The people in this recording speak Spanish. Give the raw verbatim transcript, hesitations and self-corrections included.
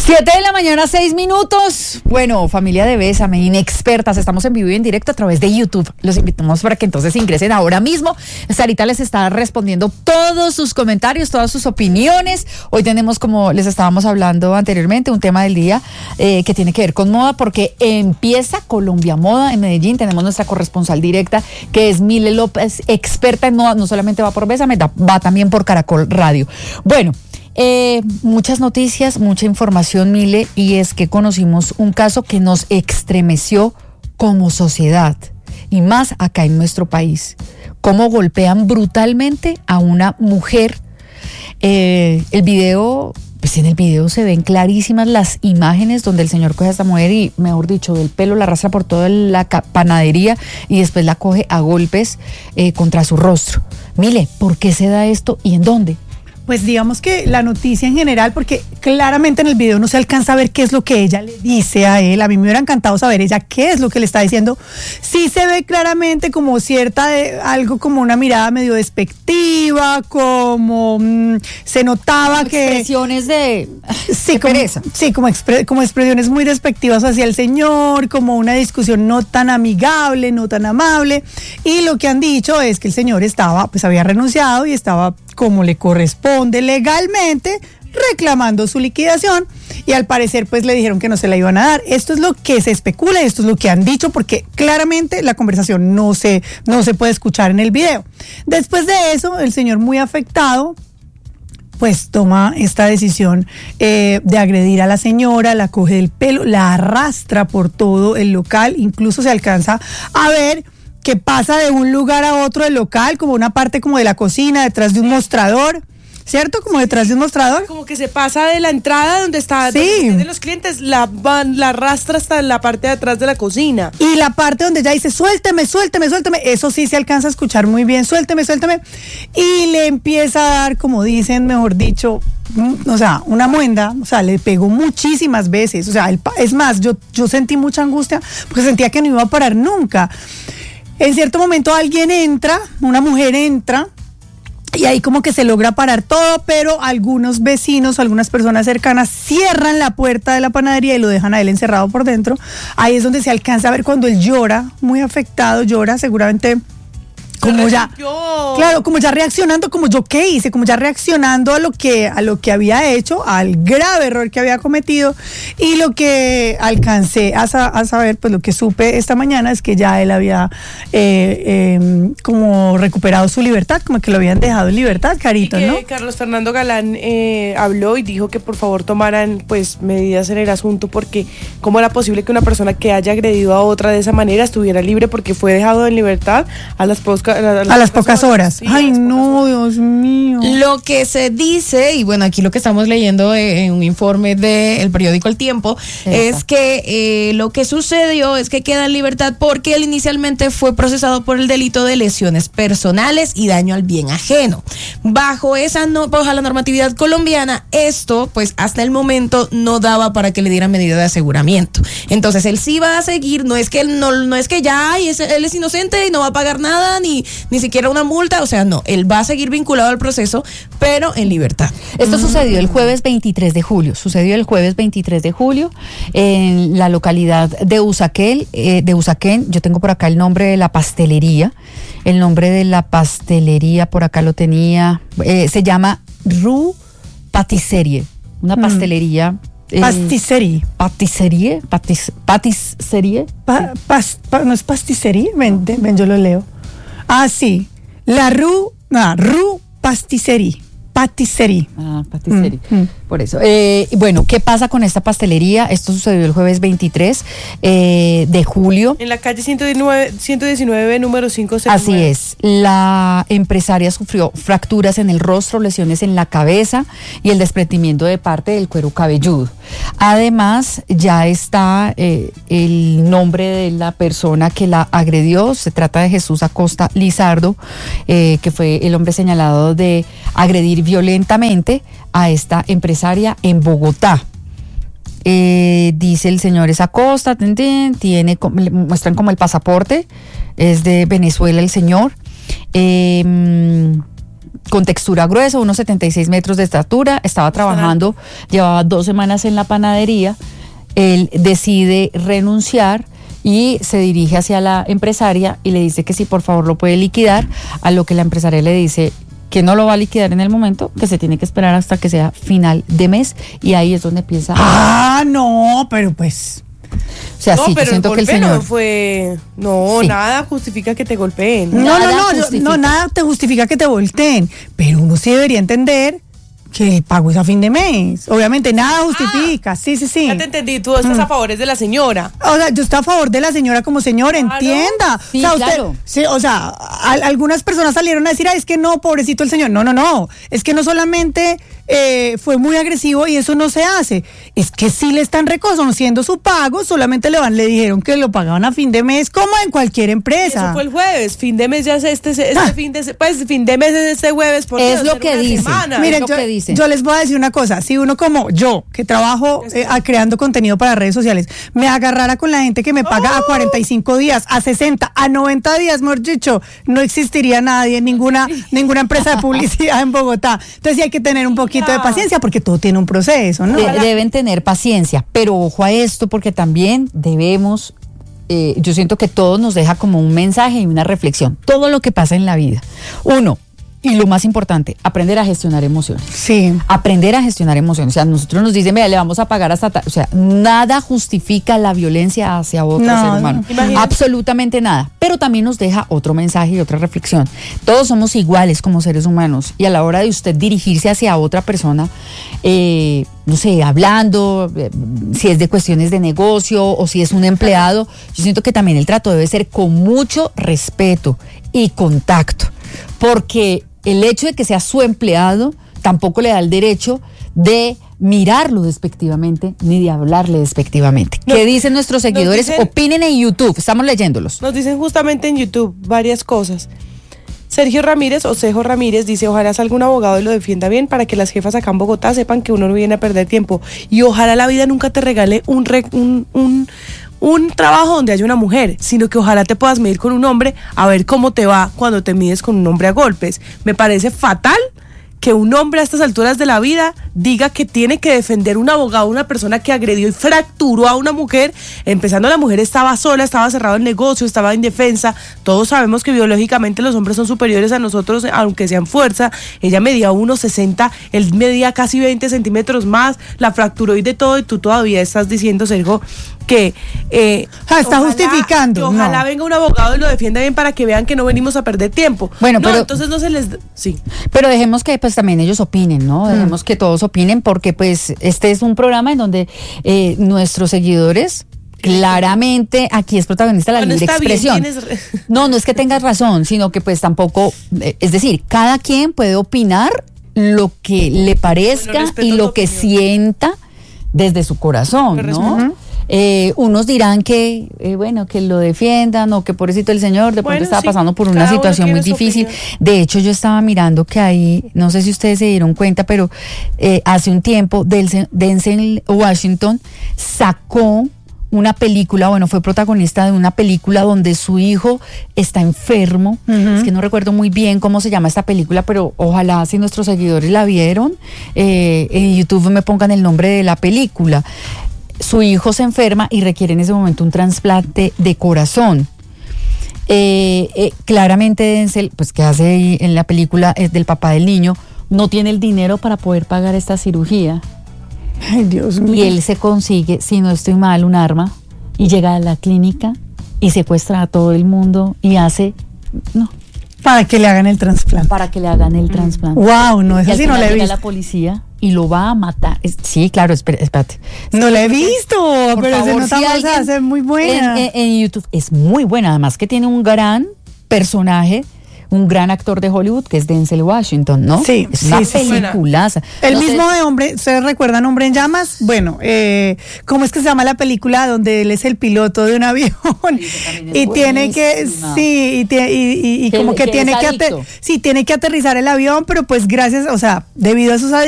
Siete de la mañana, seis minutos. Bueno, familia de Bésame, inexpertas, estamos en vivo y en directo a través de YouTube. Los invitamos para que entonces ingresen ahora mismo. Sarita les está respondiendo todos sus comentarios, todas sus opiniones. Hoy tenemos, como les estábamos hablando anteriormente, un tema del día eh, que tiene que ver con moda, porque empieza Colombia Moda en Medellín. Tenemos nuestra corresponsal directa, que es Mile López, experta en moda. No solamente va por Bésame, va también por Caracol Radio. Bueno, Eh, muchas noticias, mucha información, Mile, y es que conocimos un caso que nos estremeció como sociedad, y más acá en nuestro país. Cómo golpean brutalmente a una mujer. Eh, el video, pues en el video se ven clarísimas las imágenes donde el señor coge a esta mujer y, mejor dicho, del pelo la arrastra por toda la panadería y después la coge a golpes eh, contra su rostro. Mile, ¿por qué se da esto y en dónde? Pues digamos que la noticia en general, porque claramente en el video no se alcanza a ver qué es lo que ella le dice a él. A mí me hubiera encantado saber ella qué es lo que le está diciendo. Sí se ve claramente como cierta, de, algo como una mirada medio despectiva, como mmm, se notaba como que... expresiones de... Sí, de como, pereza. Sí, como, expre, como expresiones muy despectivas hacia el señor, como una discusión no tan amigable, no tan amable. Y lo que han dicho es que el señor estaba, pues había renunciado y estaba, como le corresponde legalmente, reclamando su liquidación, y al parecer pues le dijeron que no se la iban a dar. Esto es lo que se especula, esto es lo que han dicho, porque claramente la conversación no se, no se puede escuchar en el video. Después de eso, el señor, muy afectado, pues toma esta decisión eh, de agredir a la señora, la coge del pelo, la arrastra por todo el local, incluso se alcanza a ver que pasa de un lugar a otro del local, como una parte como de la cocina, detrás de un mostrador, ¿cierto? Como detrás de un mostrador. Como que se pasa de la entrada donde está sí. de los clientes, la, van, la arrastra hasta la parte de atrás de la cocina. Y la parte donde ella dice, suélteme, suélteme, suélteme, eso sí se alcanza a escuchar muy bien, suélteme, suélteme, y le empieza a dar, como dicen, mejor dicho, o sea, una muenda, o sea, le pegó muchísimas veces, o sea, el, es más, yo, yo sentí mucha angustia, porque sentía que no iba a parar nunca. En cierto momento alguien entra, una mujer entra, y ahí como que se logra parar todo, pero algunos vecinos, algunas personas cercanas cierran la puerta de la panadería y lo dejan a él encerrado por dentro. Ahí es donde se alcanza a ver cuando él llora, muy afectado, llora seguramente como ya, claro, como ya reaccionando, como yo qué hice, como ya reaccionando a lo que a lo que había hecho, al grave error que había cometido. Y lo que alcancé a, a saber, pues lo que supe esta mañana es que ya él había eh, eh, como recuperado su libertad, como que lo habían dejado en libertad, Carito, y que ¿no? Carlos Fernando Galán eh, habló y dijo que por favor tomaran pues medidas en el asunto, porque cómo era posible que una persona que haya agredido a otra de esa manera estuviera libre, porque fue dejado en libertad a las posca- A las, a las pocas horas. Sí, Ay, no, horas. Dios mío. Lo que se dice, y bueno, aquí lo que estamos leyendo en un informe del periódico El Tiempo, Exacto. es que eh, lo que sucedió es que queda en libertad porque él inicialmente fue procesado por el delito de lesiones personales y daño al bien ajeno. Bajo esa no, bajo la normatividad colombiana, esto, pues hasta el momento no daba para que le dieran medida de aseguramiento. Entonces él sí va a seguir, no es que él no, no es que ya ay, es, él es inocente y no va a pagar nada, ni ni siquiera una multa, o sea, no, él va a seguir vinculado al proceso, pero en libertad. Esto mm. sucedió el jueves veintitrés de julio, sucedió el jueves veintitrés de julio en la localidad de Usaquén, eh, de Usaquén. Yo tengo por acá el nombre de la pastelería, el nombre de la pastelería, por acá lo tenía, eh, se llama Rue Patisserie, una mm. pastelería. Eh, Patisserie. Patisserie, patis, patisserie. Pa, pas, pa, no es patisserie, ven, ven, yo lo leo. Ah, sí, la Rue, no, Rue Patisserie, Patisserie. Ah, Patisserie, mm, mm. por eso. Eh, bueno, ¿qué pasa con esta pastelería? Esto sucedió el jueves veintitrés eh, de julio. En la calle ciento diecinueve, número cinco cero nueve. Así es, la empresaria sufrió fracturas en el rostro, lesiones en la cabeza y el desprendimiento de parte del cuero cabelludo. Además, ya está eh, el nombre de la persona que la agredió. Se trata de Jesús Acosta Lizardo, eh, que fue el hombre señalado de agredir violentamente a esta empresaria en Bogotá. Eh, dice el señor es Acosta, ten, ten, tiene, muestran como el pasaporte, es de Venezuela el señor. Eh, con textura gruesa, unos setenta y seis metros de estatura, estaba trabajando, llevaba dos semanas en la panadería, él decide renunciar y se dirige hacia la empresaria y le dice que si por favor lo puede liquidar, a lo que la empresaria le dice que no lo va a liquidar en el momento, que se tiene que esperar hasta que sea final de mes, y ahí es donde piensa. Ah, no, pero pues... O sea, no, sí, yo pero siento el que el golpe señor... no fue... No, Sí. nada justifica que te golpeen. No, Nada no, no, no, justifica. no, nada te justifica que te volteen, pero uno sí debería entender que el pago es a fin de mes. Obviamente, nada justifica, sí, sí, sí. Ya te entendí, tú estás a favor de la señora. O sea, yo estoy a favor de la señora como señora, Claro. entienda. Sí, o sea, usted, claro. sí, o sea, a- algunas personas salieron a decir, ah, es que no, pobrecito el señor. No, no, no. Es que no solamente eh, fue muy agresivo y eso no se hace. Es que sí le están reconociendo su pago, solamente le van, le dijeron que lo pagaban a fin de mes, como en cualquier empresa. Eso fue el jueves, fin de mes ya es este, este Ah. fin de pues fin de mes es este jueves, por Es Dios, lo era que una dicen. semana. Miren, lo yo, que dicen. yo les voy a decir una cosa, si uno como yo, que trabajo eh, a- creando contenido para redes sociales, me agarrara con la gente que me paga a cuarenta y cinco días, a sesenta, a noventa días, mejor dicho, no existiría nadie, ninguna, ninguna empresa de publicidad en Bogotá. Entonces sí hay que tener un poquito de paciencia porque todo tiene un proceso, ¿no? De- deben tener paciencia, pero ojo a esto porque también debemos, eh, yo siento que todo nos deja como un mensaje y una reflexión, todo lo que pasa en la vida. Uno, y lo más importante, aprender a gestionar emociones. Sí. Aprender a gestionar emociones. O sea, nosotros nos dicen, mira, le vamos a pagar hasta tal. O sea, nada justifica la violencia hacia otro No, ser humano. no. Imagínate. Absolutamente nada. Pero también nos deja otro mensaje y otra reflexión. Todos somos iguales como seres humanos. Y a la hora de usted dirigirse hacia otra persona, eh, no sé, hablando, eh, si es de cuestiones de negocio o si es un empleado, yo siento que también el trato debe ser con mucho respeto y contacto. Porque el hecho de que sea su empleado tampoco le da el derecho de mirarlo despectivamente ni de hablarle despectivamente. No, ¿Qué dicen nuestros seguidores? dicen- Opinen en YouTube, estamos leyéndolos. Nos dicen justamente en YouTube varias cosas. Sergio Ramírez o Cejo Ramírez dice, ojalá salga un abogado y lo defienda bien para que las jefas acá en Bogotá sepan que uno no viene a perder tiempo. Y ojalá la vida nunca te regale un, re- un, un, un trabajo donde haya una mujer, sino que ojalá te puedas medir con un hombre a ver cómo te va cuando te mides con un hombre a golpes. Me parece fatal que un hombre a estas alturas de la vida diga que tiene que defender un abogado, una persona que agredió y fracturó a una mujer. Empezando, la mujer estaba sola, estaba cerrado el negocio, estaba indefensa. Todos sabemos que biológicamente los hombres son superiores a nosotros, aunque sean fuerza. Ella medía uno sesenta, él medía casi veinte centímetros más, la fracturó y de todo, y tú todavía estás diciendo, Sergio, que... Eh, Ah, está justificando, que ojalá no. venga un abogado y lo defienda bien para que vean que no venimos a perder tiempo. Bueno, no, pero- entonces no se les... Sí. Pero dejemos que pues también ellos opinen, ¿no? Dejemos que todos opinen porque pues este es un programa en donde eh, nuestros seguidores claramente aquí es protagonista la Bueno, libre está bien, expresión. tienes- No, no es que tengas razón, sino que pues tampoco, eh, es decir, cada quien puede opinar lo que le parezca Bueno, respeto y tu lo que opinión. sienta desde su corazón, Lo ¿no? respeto. Eh, unos dirán que, eh, bueno, que lo defiendan o que pobrecito el señor de pronto Bueno, estaba sí, pasando por una cada uno situación tiene muy su difícil. opinión. De hecho, yo estaba mirando que ahí, no sé si ustedes se dieron cuenta, pero eh, hace un tiempo Denzel, Denzel Washington sacó una película, bueno, fue protagonista de una película donde su hijo está enfermo. Es que no recuerdo muy bien cómo se llama esta película, pero ojalá si nuestros seguidores la vieron, eh, en YouTube me pongan el nombre de la película. Su hijo se enferma y requiere en ese momento un trasplante de corazón. Eh, eh, claramente Denzel, pues que hace ahí en la película es del papá del niño, no tiene el dinero para poder pagar esta cirugía Ay, Dios mío. y él se consigue, si no estoy mal, un arma y llega a la clínica y secuestra a todo el mundo y hace, no, Para que le hagan el trasplante. para que le hagan el trasplante. Wow, no, Y esa al sí no final la he llega visto. la policía y lo va a matar. Es- sí, claro, espera- espérate. No la he visto, Por pero favor, se nota si más, alguien hace muy buena. En, en- en YouTube es muy buena, además que tiene un gran personaje, un gran actor de Hollywood que es Denzel Washington, ¿no? Sí, es sí, una sí, sí. peliculaza. El No sé- mismo de Hombre, ¿ustedes recuerdan Hombre en Llamas? Bueno, eh, ¿cómo es que se llama la película donde él es el piloto de un avión? también es Y tiene que, buenísima. sí, y, tie- y- y- y Que- como que, que tiene es que, ate- adicto. sí, tiene que aterrizar el avión, pero pues gracias, o sea, debido a sus